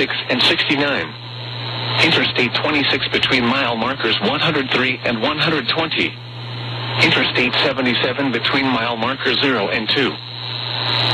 66 and 69. Interstate 26 between mile markers 103 and 120. Interstate 77 between mile markers 0 and 2.